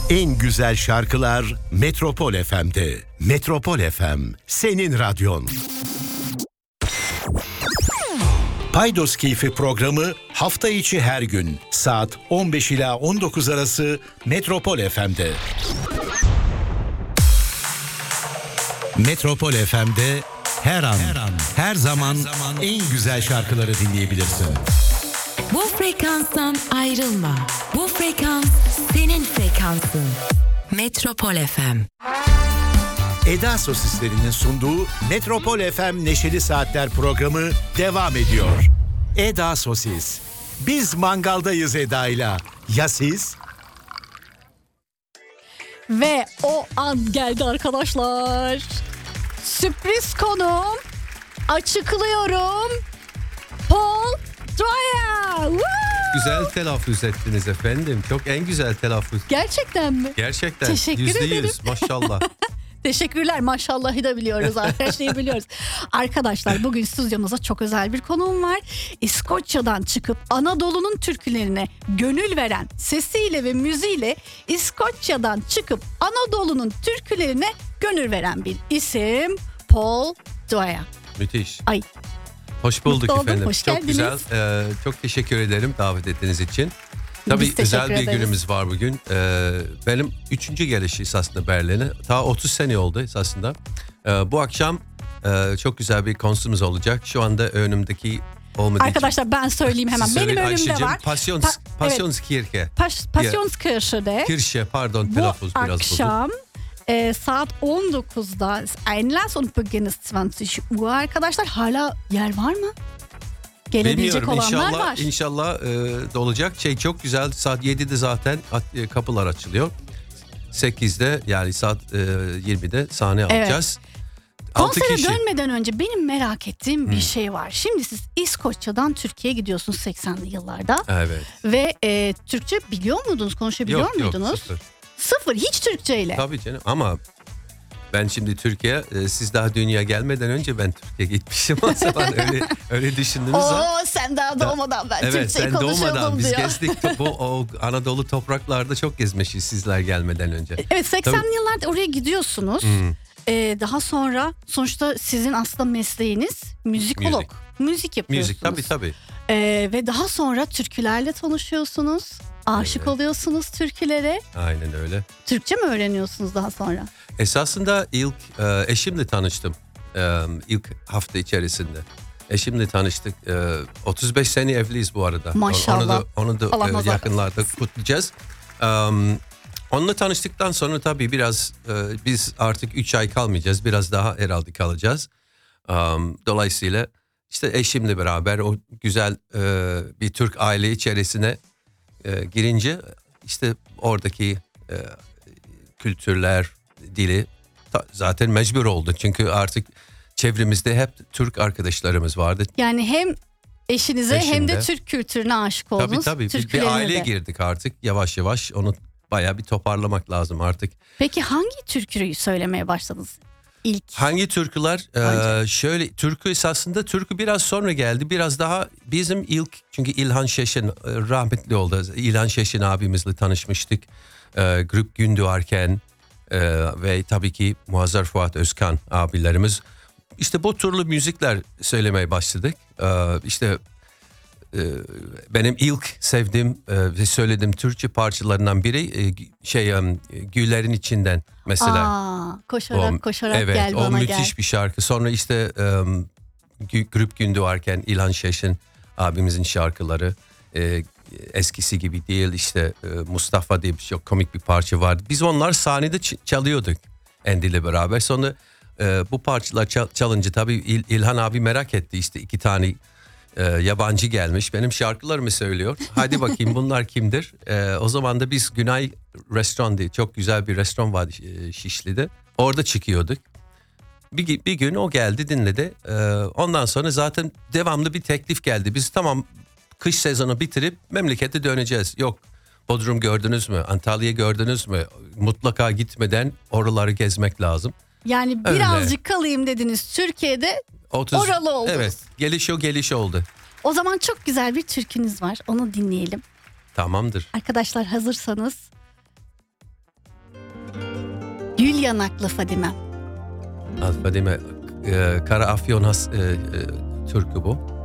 En güzel şarkılar Metropol FM'de. Metropol FM, senin radyon. Paydos Keyfi programı hafta içi her gün saat 15 ila 19 arası Metropol FM'de. Metropol FM'de her an, her zaman en güzel şarkıları dinleyebilirsin. Bu frekanstan ayrılma. Bu frekans senin frekansın. Metropol FM. Eda Sosislerinin sunduğu Metropol FM Neşeli Saatler programı devam ediyor. Eda Sosis. Biz mangaldayız Eda'yla. Ya siz? Ve o an geldi arkadaşlar. Sürpriz konuğum. Açıklıyorum. Paul Dwyer. Woo! Güzel telaffuz ettiniz efendim. Çok en güzel telaffuz. Gerçekten mi? Gerçekten. Teşekkür ederim. %100 maşallah. Teşekkürler. Maşallahı da biliyoruz. Her şeyi biliyoruz. Arkadaşlar bugün stüdyomuza çok özel bir konuğum var. İskoçya'dan çıkıp Anadolu'nun türkülerine gönül veren sesiyle ve müziğiyle İskoçya'dan çıkıp Anadolu'nun türkülerine gönül veren bir isim Paul Dwyer. Müthiş. Ay. Hoş bulduk Mutlu oldum, efendim. hoş Çok geldiniz. güzel. Çok teşekkür ederim davet ettiğiniz için. Tabii Biz özel bir teşekkür ederiz. günümüz var bugün. Benim 3. gelişi esasında Berlin'e. Ta 30 sene oldu esasında. Bu akşam çok güzel bir konserimiz olacak. Şu anda önümdeki olmadığı Arkadaşlar ben söyleyeyim hemen. Benim önümde var. Passionskirche. Passionskirche'de Kirche pardon bu telaffuz biraz bozuk. akşam saat 19'da Einlass und Beginn ist 20 Uhr arkadaşlar. Hala yer var mı? Gelebilecek Bilmiyorum, olanlar var. İnşallah dolacak. Çok güzel. Saat 7'de zaten kapılar açılıyor. 8'de yani saat 20'de sahne alacağız. 6 Konsere kişi. dönmeden önce benim merak ettiğim bir şey var. Şimdi siz İskoçya'dan Türkiye'ye gidiyorsunuz 80'li yıllarda. Evet. Ve Türkçe biliyor muydunuz? Konuşabiliyor muydunuz? Yok, sıfır. Sıfır, hiç Türkçeyle. Tabii canım ama ben şimdi Türkiye, siz daha dünya gelmeden önce ben Türkiye'ye gitmişim. O zaman öyle düşündünüz. Oo, sen daha doğmadan ben Evet, Türkçeyi sen konuşuyordum doğmadan biz diyor. gezdik. O Anadolu topraklarda çok gezmişiz sizler gelmeden önce. Evet, 80'li yıllarda oraya gidiyorsunuz. Daha sonra sonuçta sizin aslında mesleğiniz müzikolog. Müzik yapıyorsunuz. Müzik tabii. Ve daha sonra türkülerle tanışıyorsunuz. Aşık oluyorsunuz türkülere. Aynen öyle. Türkçe mi öğreniyorsunuz daha sonra? Esasında ilk eşimle tanıştım. İlk hafta içerisinde. Eşimle tanıştık. 35 sene evliyiz bu arada. Maşallah. Onu da Allah nazar yakınlarda kutlayacağız. Onunla tanıştıktan sonra tabii biraz biz artık 3 ay kalmayacağız. Biraz daha herhalde kalacağız. Dolayısıyla işte eşimle beraber o güzel bir Türk aile içerisine girince işte oradaki kültürler, dili zaten mecbur oldu. Çünkü artık çevremizde hep Türk arkadaşlarımız vardı. Yani hem eşinize hem de Eşimle. Türk kültürüne aşık oldunuz. Tabii. Bir Türkülerine aileye de. girdik artık. Yavaş yavaş onu bayağı bir toparlamak lazım artık. Peki hangi türküyü söylemeye başladınız ilk? Hangi türküler? Şöyle türkü esasında türkü biraz sonra geldi. Biraz daha bizim ilk çünkü İlhan Şeşen rahmetli oldu. İlhan Şeşen abimizle tanışmıştık. Grup Gündoğarken ve tabii ki Muazzar Fuat Özkan abilerimiz. İşte bu türlü müzikler söylemeye başladık. İşte benim ilk sevdiğim ve söylediğim Türkçe parçalarından biri Güllerin içinden mesela. Koşarak evet, gel bana o gel. müthiş bir şarkı. Sonra işte Grup Gündoğarken İlhan Şeşen abimizin şarkıları eskisi gibi değil. İşte Mustafa diye çok komik bir parça vardı. Biz onlar sahnede çalıyorduk Andy ile beraber. Sonra bu parçalar çalınca tabii İlhan abi merak etti. İşte 2 tane yabancı gelmiş. Benim şarkılarımı söylüyor. Hadi bakayım bunlar kimdir? O zaman da biz Günay Restoran diye çok güzel bir restoran vardı Şişli'de. Orada çıkıyorduk. Bir gün o geldi dinledi. Ondan sonra zaten devamlı bir teklif geldi. Biz tamam kış sezonu bitirip memlekete döneceğiz. Yok Bodrum gördünüz mü? Antalya gördünüz mü? Mutlaka gitmeden oraları gezmek lazım. Yani birazcık kalayım dediniz Türkiye'de 30, oralı oldunuz. Evet geliş oldu. O zaman çok güzel bir türkünüz var, onu dinleyelim. Tamamdır. Arkadaşlar hazırsanız Gül yanaklı Fadime. Fadime, Kara Afyon türkü bu.